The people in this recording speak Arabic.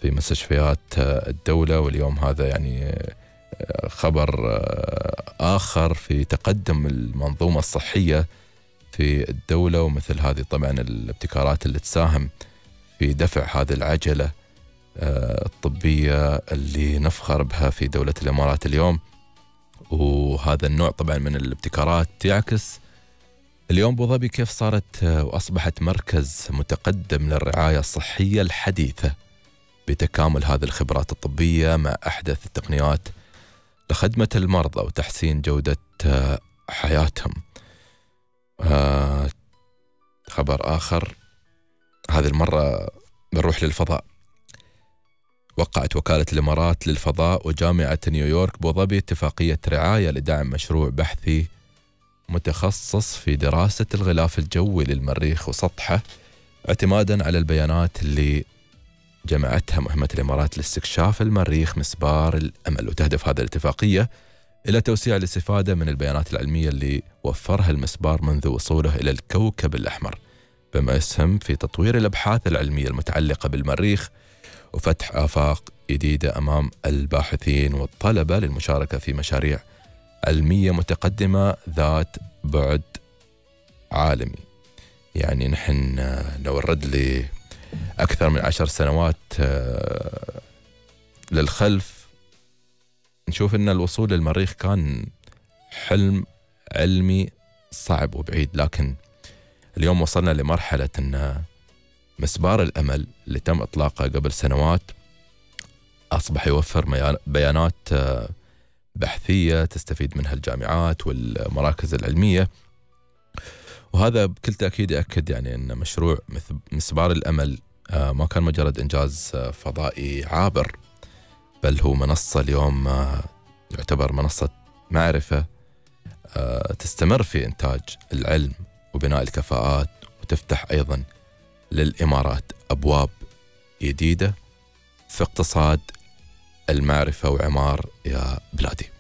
في مستشفيات الدولة. واليوم هذا يعني خبر آخر في تقدم المنظومة الصحية في الدولة، ومثل هذه طبعا الابتكارات اللي تساهم في دفع هذه العجلة الطبية اللي نفخر بها في دولة الإمارات اليوم. وهذا النوع طبعا من الابتكارات يعكس اليوم أبو ظبي كيف صارت وأصبحت مركز متقدم للرعاية الصحية الحديثة بتكامل هذه الخبرات الطبية مع أحدث التقنيات لخدمة المرضى وتحسين جودة حياتهم. خبر آخر، هذه المرة بنروح للفضاء. وقعت وكالة الإمارات للفضاء وجامعة نيويورك أبو ظبي اتفاقية رعاية لدعم مشروع بحثي متخصص في دراسة الغلاف الجوي للمريخ وسطحه، اعتمادا على البيانات اللي جمعتها مهمة الإمارات لاستكشاف المريخ مسبار الأمل. وتهدف هذه الاتفاقية إلى توسيع الاستفادة من البيانات العلمية اللي وفرها المسبار منذ وصوله إلى الكوكب الأحمر، بما يسهم في تطوير الأبحاث العلمية المتعلقة بالمريخ وفتح آفاق جديدة أمام الباحثين والطلبة للمشاركة في مشاريع علمية متقدمة ذات بعد عالمي. يعني نحن لو نرد لأكثر من 10 سنوات للخلف نشوف أن الوصول للمريخ كان حلم علمي صعب وبعيد، لكن اليوم وصلنا لمرحلة أن مسبار الأمل اللي تم إطلاقه قبل سنوات أصبح يوفر بيانات بحثية تستفيد منها الجامعات والمراكز العلمية. وهذا بكل تأكيد يأكد يعني أن مشروع مسبار الأمل ما كان مجرد إنجاز فضائي عابر، بل هو منصة اليوم يعتبر منصة معرفة تستمر في إنتاج العلم وبناء الكفاءات، وتفتح أيضا للإمارات أبواب جديدة في اقتصاد المعرفة وعمار يا بلادي.